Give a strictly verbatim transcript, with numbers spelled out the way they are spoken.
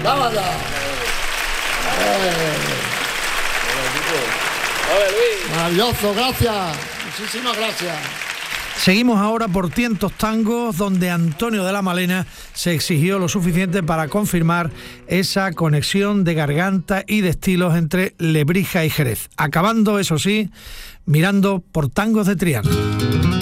¡Vamos allá! Maravilloso, gracias. Muchísimas gracias. Seguimos ahora por Tientos Tangos, donde Antonio de la Malena se exigió lo suficiente para confirmar esa conexión de garganta y de estilos entre Lebrija y Jerez, acabando, eso sí, mirando por Tangos de Triana.